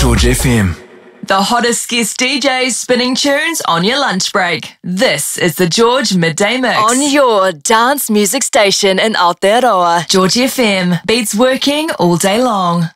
George FM. The hottest guest DJs spinning tunes on your lunch break. This is the George Midday Mix. On your dance music station in Aotearoa. George FM. Beats working all day long.